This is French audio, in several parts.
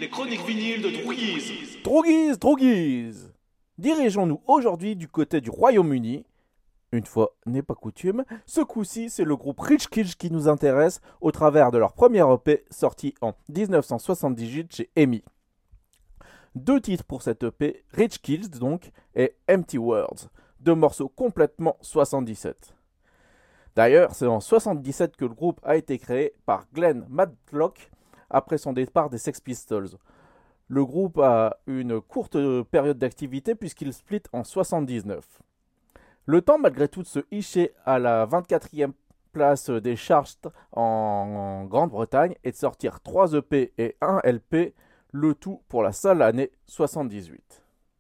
les chroniques vinyles de Drouguise. Drouguise. Dirigeons-nous aujourd'hui du côté du Royaume-Uni. Une fois n'est pas coutume, ce coup-ci c'est le groupe Rich Kids qui nous intéresse au travers de leur premier EP sorti en 1978 chez EMI. 2 titres pour cette EP, Rich Kids donc, et Empty Words, 2 morceaux complètement 77. D'ailleurs, c'est en 77 que le groupe a été créé par Glenn Matlock après son départ des Sex Pistols. Le groupe a une courte période d'activité puisqu'il split en 79. Le temps malgré tout de se hisser à la 24e place des charts en Grande-Bretagne et de sortir 3 EP et 1 LP, le tout pour la seule année 78.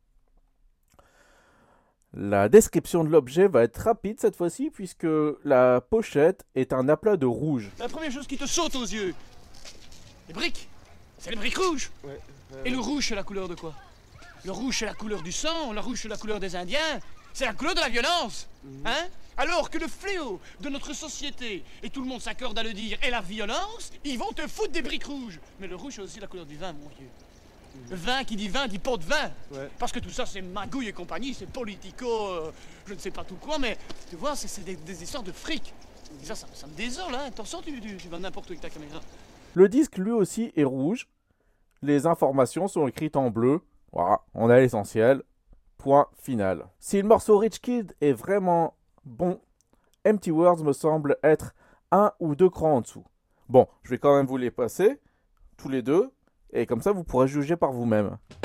La description de l'objet va être rapide cette fois-ci puisque la pochette est un aplat de rouge. La première chose qui te saute aux yeux, les briques, c'est les briques rouges. Ouais, Et le rouge, c'est la couleur de quoi? Le rouge, c'est la couleur du sang, le rouge, c'est la couleur des Indiens, c'est la couleur de la violence. Hein? Alors que le fléau de notre société, et tout le monde s'accorde à le dire, est la violence, ils vont te foutre des briques rouges. Mais le rouge, c'est aussi la couleur du vin, mon vieux. Le vin dit pot de vin. Ouais. Parce que tout ça, c'est magouille et compagnie, c'est politico, je ne sais pas tout quoi, mais tu vois, c'est des histoires de fric. Et ça me désole, hein. Attention, tu vas n'importe où avec ta caméra. Le disque lui aussi est rouge. Les informations sont écrites en bleu. Voilà, on a l'essentiel. Point final. Si le morceau Rich Kid est vraiment bon, Empty Words me semble être 1 ou 2 crans en dessous. Bon, je vais quand même vous les passer, tous les deux, et comme ça vous pourrez juger par vous-même.